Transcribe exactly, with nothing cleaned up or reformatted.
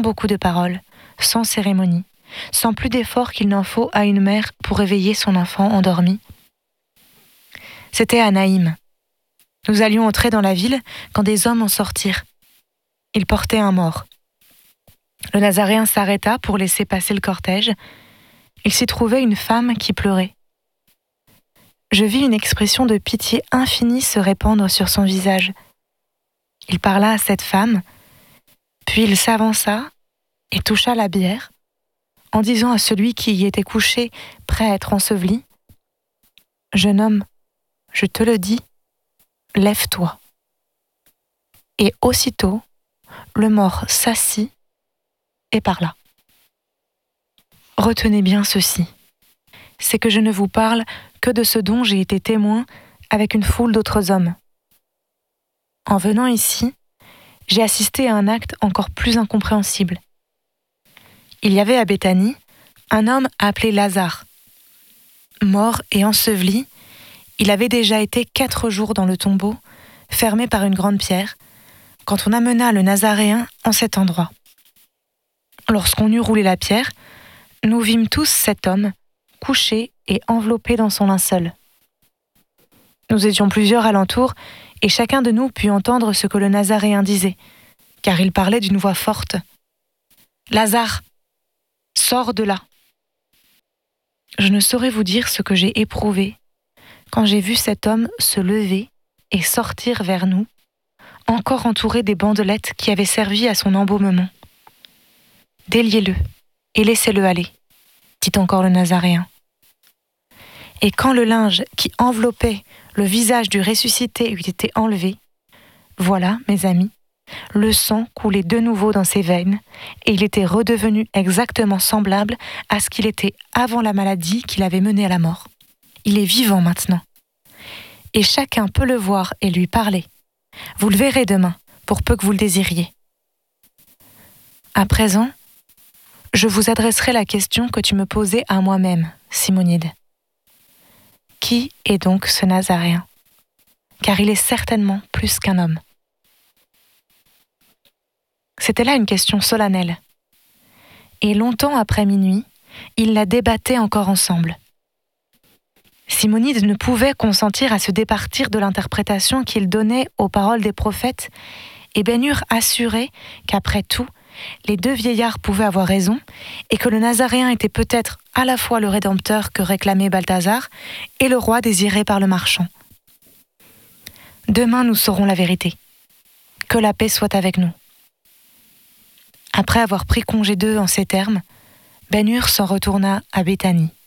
beaucoup de paroles, sans cérémonie, sans plus d'efforts qu'il n'en faut à une mère pour réveiller son enfant endormi. C'était à Naïm. Nous allions entrer dans la ville quand des hommes en sortirent. Ils portaient un mort. Le Nazaréen s'arrêta pour laisser passer le cortège. Il s'y trouvait une femme qui pleurait. Je vis une expression de pitié infinie se répandre sur son visage. Il parla à cette femme, puis il s'avança et toucha la bière, en disant à celui qui y était couché, prêt à être enseveli, « Jeune homme, je te le dis, lève-toi. » Et aussitôt, le mort s'assit et parla. Retenez bien ceci, c'est que je ne vous parle que de ce dont j'ai été témoin avec une foule d'autres hommes. En venant ici, j'ai assisté à un acte encore plus incompréhensible. Il y avait à Béthanie un homme appelé Lazare. Mort et enseveli, il avait déjà été quatre jours dans le tombeau, fermé par une grande pierre, quand on amena le Nazaréen en cet endroit. Lorsqu'on eut roulé la pierre, nous vîmes tous cet homme, couché et enveloppé dans son linceul. Nous étions plusieurs alentour, et chacun de nous put entendre ce que le Nazaréen disait, car il parlait d'une voix forte. « Lazare, sors de là !» Je ne saurais vous dire ce que j'ai éprouvé quand j'ai vu cet homme se lever et sortir vers nous, encore entouré des bandelettes qui avaient servi à son embaumement. « Déliez-le et laissez-le aller », dit encore le Nazaréen. Et quand le linge qui enveloppait le visage du ressuscité eut été enlevé, voilà, mes amis, le sang coulait de nouveau dans ses veines et il était redevenu exactement semblable à ce qu'il était avant la maladie qui l'avait mené à la mort. Il est vivant maintenant. Et chacun peut le voir et lui parler. Vous le verrez demain, pour peu que vous le désiriez. À présent, je vous adresserai la question que tu me posais à moi-même, Simonide. Qui est donc ce Nazaréen ? Car il est certainement plus qu'un homme. C'était là une question solennelle. Et longtemps après minuit, ils la débattaient encore ensemble. Simonide ne pouvait consentir à se départir de l'interprétation qu'il donnait aux paroles des prophètes, et Ben Hur assurait qu'après tout, les deux vieillards pouvaient avoir raison et que le Nazaréen était peut-être à la fois le Rédempteur que réclamait Balthazar et le roi désiré par le marchand. Demain, nous saurons la vérité. Que la paix soit avec nous. Après avoir pris congé d'eux en ces termes, Ben Hur s'en retourna à Béthanie.